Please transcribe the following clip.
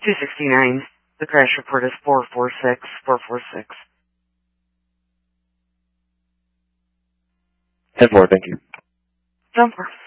269. The crash report is 446, 446. 10-4, thank you. 10-4.